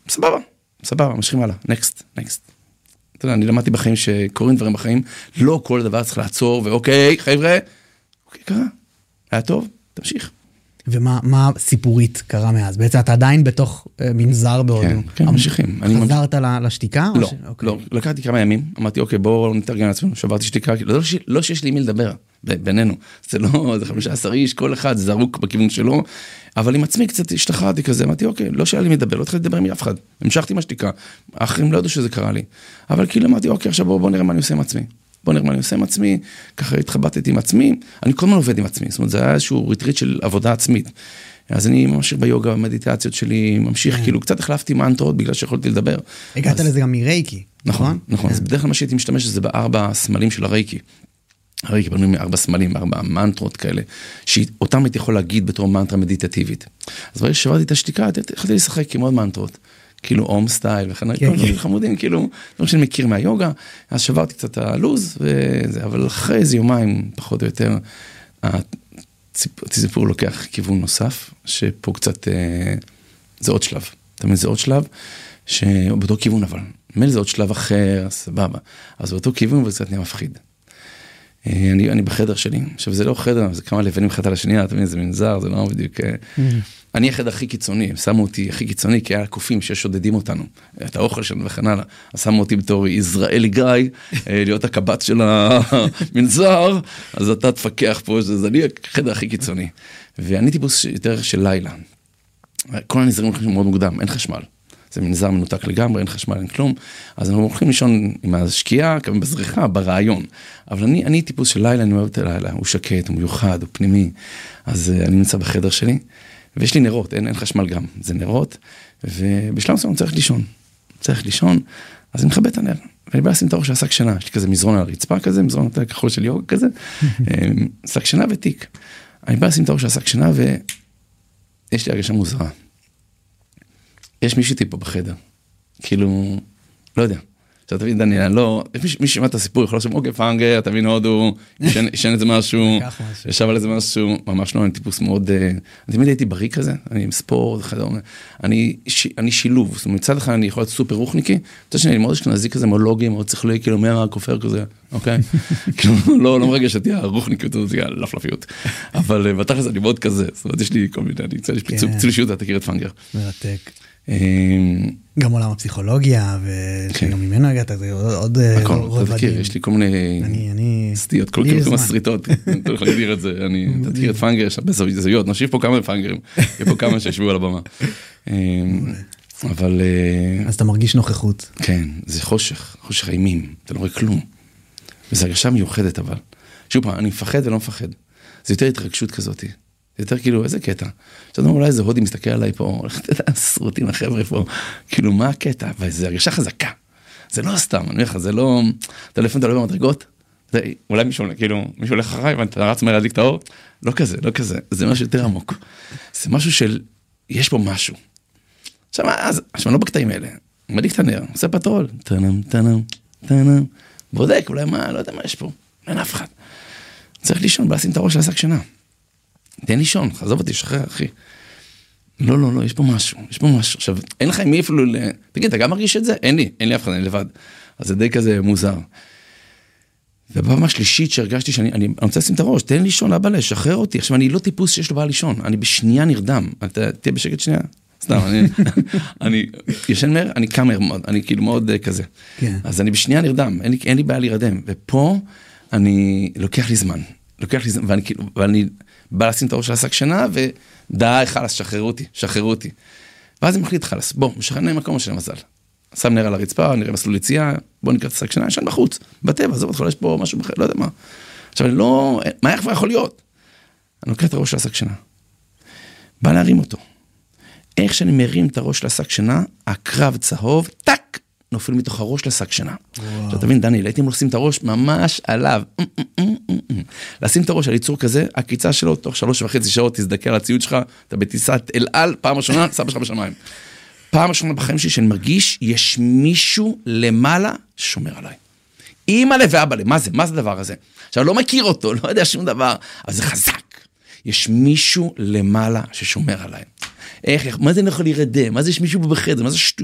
סבבה, ממשיכים הלאה, next. אתה יודע, אני למדתי בחיים שקוראים דברים בחיים, לא כל דבר צריך לעצור, ואוקיי, חבר'ה, אוקיי, קרה, היה טוב, תמשיך. ומה סיפורית קרה מאז? בעצם אתה עדיין בתוך מנזר בהודו. כן, ממשיכים. חזרת לשתיקה? לא, לקחתי כמה ימים, אמרתי, אוקיי, בואו נתארגן לעצמנו, שברתי שתיקה, לא שיש לי מי לדבר, בינינו, זה לא, זה 15 איש, כל אחד זרוק בכיוון שלו, אבל עם עצמי קצת השתחררתי כזה, אמרתי, אוקיי, לא שהיה לי מי לדבר, לא התחלתי לדבר עם אף אחד, המשכתי עם השתיקה, האחרים לא ידעו שזה קרה לי, אבל כאילו אמרתי, אוקיי, עכשיו בואו נראה מה אני עושה עם עצמי, ככה התחבטתי עם עצמי, אני כל הזמן עובד עם עצמי, זאת אומרת, זה היה איזשהו ריטריט של עבודה עצמית, אז אני ממשיך ביוגה, במדיטציות שלי, ממשיך, כאילו, קצת החלפתי מנטרות בגלל שיכולתי לדבר. הגעת לזה גם מרייקי, נכון? נכון, אז בדרך כלל מה שהייתי משתמש זה בארבע סמלים של הרייקי. הרייקי בנוי מארבע סמלים, ארבע מנטרות כאלה, שאותם הייתי יכול להגיד בתור מנטרה מדיטטיבית. אז ברגע ששברתי את השתיקה, התחלתי לשחק עם עוד מנטרות. כאילו אום סטייל וכן, חמודים, כאילו, לא שאני מכיר מהיוגה, אז שברתי קצת הלוז, אבל אחרי איזה יומיים, פחות או יותר, הסיפור לוקח כיוון נוסף, שפה קצת, זה עוד שלב, תמיד זה עוד שלב, שבאותו כיוון אבל, מילא זה עוד שלב אחר, סבבה, אז באותו כיוון וזה קצת נהיה מפחיד. אני בחדר שלי, עכשיו זה לא חדר, זה כמה לבנים אחד על השנייה, תמיד זה מנזר, זה לא בדיוק... אני החדר הכי קיצוני, שמו אותי הכי קיצוני, כי היה קופים ששודדים אותנו, את האוכל שלנו וכן הלאה, אז שמו אותי בתור יזרעאלי גיא, להיות הקב"ט של המנזר, אז אתה תפקח פה, אז אני החדר הכי קיצוני. ואני טיפוס יותר של לילה. כל הנזרים הולכים מאוד מוקדם, אין חשמל. זה מנזר מנותק לגמרי, אין חשמל, אין כלום. אז אנחנו הולכים לישון עם השקיעה, כמה בזריחה, ברעיון. אבל אני טיפוס של לילה, אני אוהב את הלילה, הוא שקט, הוא מיוחד, הוא פנימי. אז אני נמצא בחדר שלי, ויש לי נרות, אין חשמל גם, זה נרות, ובשלב מסוים צריך לישון, אז אני מכבה את הנר, ואני בא לשים את הראש לשק שינה, יש לי כזה מזרון על הרצפה כזה, מזרון כחול של יוגה כזה, שק שינה ותיק. אני בא לשים את הראש לשק שינה, ויש לי הרגשה מוזרה. יש מישהו איתי פה בחדר, כאילו, לא יודע. עכשיו תבין דניאל, לא, מי שמע את הסיפור יכול לשאול, אוקיי, פאנגר, תבין הודו, ישן איזה משהו, ישב על איזה משהו, ממש לא, אני טיפוס מאוד, אני תמיד הייתי בריא כזה, אני עם ספורט, אני שילוב, זאת אומרת, מצד אחד אני יכול להיות סופר רוחניקי, מצד שני, אני מאוד אשכנזי כזה, מאוד לוגי, מאוד שכלי, כאילו מהכופר כזה, אוקיי? כאילו, לא מרגש אותי הרוחניקיות, אותי הלפלפיות, אבל בתכלס אני מאוד כזה, זאת אומרת, יש לי כל מיני, יש לי פיצול אישיות, אתה תכיר את פאנגר. מרתק. גם עולם הפסיכולוגיה, ושגם ממנו הגעת, זה עוד רבדים. יש לי כל מיני סטיות, כל כמה סריטות, אתה יכול להגדיר את זה, אתה תכיר את פאנגר, יש הרבה זוויות, נושיב פה כמה פאנגרים, יש פה כמה שישבו על הבמה. אבל... אז אתה מרגיש נוכחות. כן, זה חושך אימים, אתה לא רואה כלום. וזו הרגשה מיוחדת אבל. שוב פעם, אני מפחד ולא מפחד. זה יותר התרגשות כזאת. זה יותר כאילו, איזה קטע? שאתה אומר, אולי איזה הודי מסתכל עליי פה, סרוטים החבר'ה פה, כאילו, מה הקטע? וזו הרגשה חזקה. זה לא סתם, אני אומר לך, זה לא... אתה לפעמים אתה לא במדרגות, אולי מישהו הולך אחריי, ואתה רץ מהר להדליק את האור, לא כזה, זה משהו יותר עמוק. זה משהו של, יש פה משהו. עכשיו, אני לא בקטעים האלה, מדליק את הנר, עושה פטרול, טנם, בודק, אולי מה, לא יודע מה יש פה, אין אף אחד. צריך לישון, בא לשים את הראש לעסק שינה. תן לישון, חזוב אותי, שחרר, אחי. לא, יש פה משהו. עכשיו, אין לך מי אפילו, תגיד, אתה גם מרגיש את זה? אין לי אף אחד, אני לבד. אז זה די כזה מוזר. ובפעם השלישית שהרגשתי שאני רוצה לשים את הראש, תן לישון, אבא, לשחרר אותי. עכשיו, אני לא טיפוס שיש לו בעיה לישון, אני בשנייה נרדם. אתה תהיה בשקט שנייה? סתם, אני ישן מהר, אני קם מהר מאוד, אני כאילו מאוד כזה. אז אני בשנייה נרדם, אין לי בעיה להירדם. ופה אני לוקח לי זמן, ואני בא לשים את הראש לעסק שינה, ודי, חלס, שחררו אותי. ואז אני מחליט, חלס, בוא, משחרר מקום של המזל. שם נר על הרצפה, נראה מסלול יציאה, בוא נקרא את עסק שינה, ישן בחוץ, בטבע, עזוב אותך, יש פה משהו בחר, לא יודע מה. עכשיו, אני לא, מה כבר יכול להיות? אני לוקח את הראש לעסק שינה. בא להרים אותו. איך שאני מרים את הראש לעסק שינה, הקרב צהוב, טק, נופל מתוך הראש לשק שינה. עכשיו תבין, דניאל, הייתי לשים את הראש ממש עליו. לשים את הראש על ייצור כזה, הקיצה שלו, תוך 3.5 שעות תזדקר על הציוד שלך, אתה בטיסת אל על, פעם ראשונה, סבא שלך בשמיים. פעם ראשונה בחיים שלי שאני מרגיש, יש מישהו למעלה ששומר עליי. אמא לב ואבא לב, מה זה הדבר הזה? עכשיו, לא מכיר אותו, לא יודע שום דבר, אבל זה חזק. יש מישהו למעלה ששומר עליי. מה זה אני יכול להירדם? מה זה יש מישהו בחדר? מה זה שטות?